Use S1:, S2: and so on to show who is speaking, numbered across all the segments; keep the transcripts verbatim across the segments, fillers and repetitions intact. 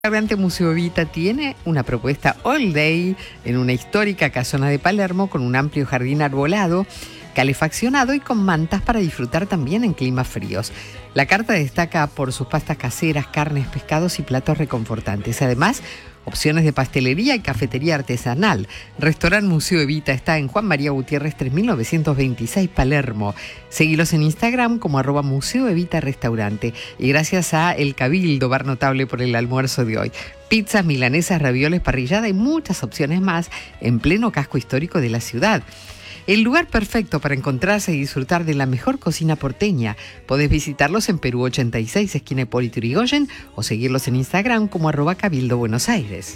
S1: El restaurante Museo Evita tiene una propuesta all day en una histórica casona de Palermo con un amplio jardín arbolado, calefaccionado y con mantas para disfrutar también en climas fríos. La carta destaca por sus pastas caseras, carnes, pescados y platos reconfortantes. Además, opciones de pastelería y cafetería artesanal. Restaurante Museo Evita está en Juan María Gutiérrez tres mil novecientos veintiséis, Palermo. Seguilos en Instagram como arroba Museo Evita Restaurante. Y gracias a El Cabildo, bar notable por el almuerzo de hoy. Pizzas, milanesas, ravioles, parrillada y muchas opciones más en pleno casco histórico de la ciudad. El lugar perfecto para encontrarse y disfrutar de la mejor cocina porteña. Podés visitarlos en Perú ochenta y seis, esquina Hipólito Yrigoyen, o seguirlos en Instagram como arroba Cabildo Buenos Aires.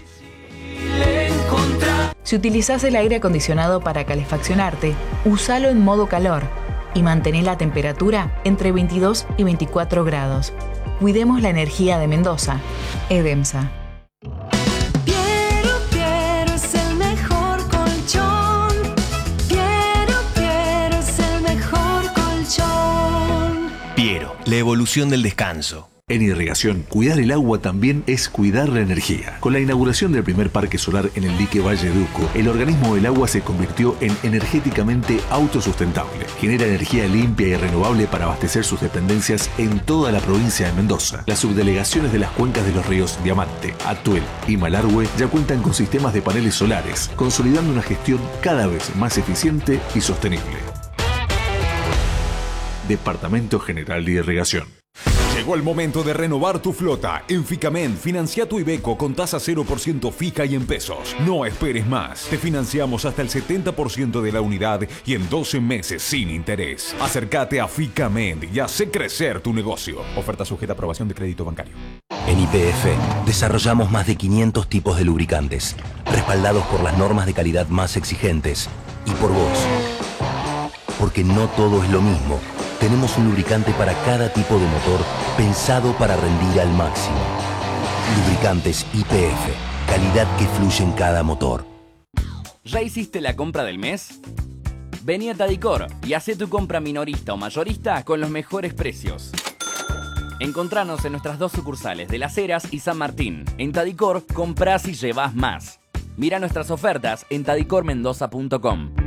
S2: Si utilizás el aire acondicionado para calefaccionarte, úsalo en modo calor y mantén la temperatura entre veintidós y veinticuatro grados. Cuidemos la energía de Mendoza. Edemsa.
S3: Piero, la evolución del descanso.
S4: En irrigación, cuidar el agua también es cuidar la energía. Con la inauguración del primer parque solar en el dique Valle Duco, el organismo del agua se convirtió en energéticamente autosustentable. Genera energía limpia y renovable para abastecer sus dependencias en toda la provincia de Mendoza. Las subdelegaciones de las cuencas de los ríos Diamante, Atuel y Malargüe ya cuentan con sistemas de paneles solares, consolidando una gestión cada vez más eficiente y sostenible. Departamento General de Irrigación.
S5: Llegó el momento de renovar tu flota. En Ficamen, financia tu Iveco con tasa cero por ciento fija y en pesos. No esperes más. Te financiamos hasta el setenta por ciento de la unidad y en doce meses sin interés. Acércate a Ficamen y hace crecer tu negocio. Oferta sujeta a aprobación de crédito bancario.
S3: En Y P F desarrollamos más de quinientos tipos de lubricantes, respaldados por las normas de calidad más exigentes y por vos. Porque no todo es lo mismo. Tenemos un lubricante para cada tipo de motor pensado para rendir al máximo. Lubricantes Y P F, calidad que fluye en cada motor.
S6: ¿Ya hiciste la compra del mes? Vení a Tadicor y hacé tu compra minorista o mayorista con los mejores precios. Encontranos en nuestras dos sucursales de Las Heras y San Martín. En Tadicor, comprás y llevás más. Mira nuestras ofertas en tadicor mendoza punto com.